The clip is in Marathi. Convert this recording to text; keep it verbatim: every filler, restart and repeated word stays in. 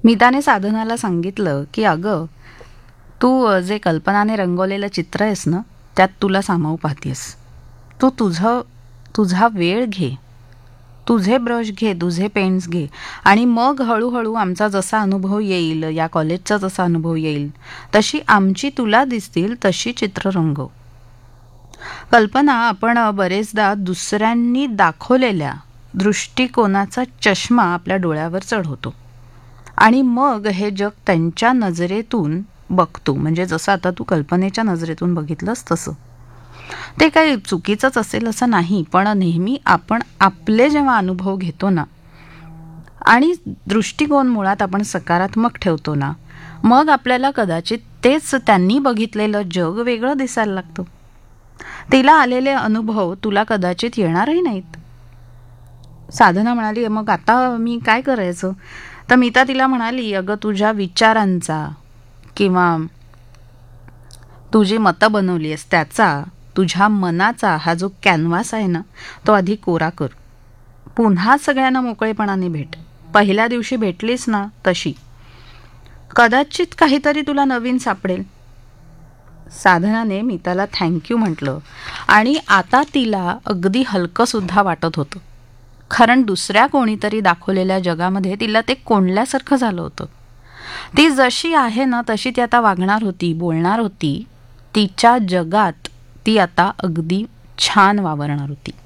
मीताने साधनाला सांगितलं की अगं, तू जे कल्पनाने रंगवलेलं चित्र आहेस ना, त्यात तुला सामावू पाहतेस. तू तुझं तुझा वेळ घे, तुझे ब्रश घे, तुझे पेन्स घे, आणि मग हळूहळू आमचा जसा अनुभव येईल, या कॉलेजचा जसा अनुभव येईल, तशी आमची तुला दिसतील तशी चित्र रंगव. कल्पना आपण बरेचदा दुसऱ्यांनी दाखवलेल्या दृष्टिकोनाचा चष्मा आपल्या डोळ्यावर चढवतो आणि मग हे जग त्यांच्या नजरेतून बघतो. म्हणजे जसं आता तू कल्पनेच्या नजरेतून बघितलंस तसं. ते काही चुकीचंच असेल असं नाही, पण नेहमी आपण आपले जेव्हा अनुभव घेतो ना आणि दृष्टिकोन मुळात आपण सकारात्मक ठेवतो ना, मग आपल्याला कदाचित तेच त्यांनी बघितलेलं जग वेगळं दिसायला लागतं. तिला आलेले अनुभव तुला कदाचित येणारही नाहीत. साधना म्हणाली, मग आता मी काय करायचं? तर मीता तिला म्हणाली, अगं, तुझ्या विचारांचा किंवा तू जी मतं बनवली आहेस त्याचा, तुझ्या मनाचा हा जो कॅनव्हास आहे ना, तो आधी कोरा कर. पुन्हा सगळ्यांना मोकळेपणाने भेट. पहिल्या दिवशी भेटलीस ना तशी, कदाचित काहीतरी तुला नवीन सापडेल. साधनाने मीताला थँक्यू म्हटलं आणि आता तिला अगदी हलकंसुद्धा वाटत होतं, कारण दुसऱ्या कोणीतरी दाखवलेल्या जगामध्ये तिला ते कोंडल्यासारखं झालं होतं. ती जशी आहे ना तशी ती आता वागणार होती, बोलणार होती. तिच्या जगात ती आता अगदी छान वावरणार होती.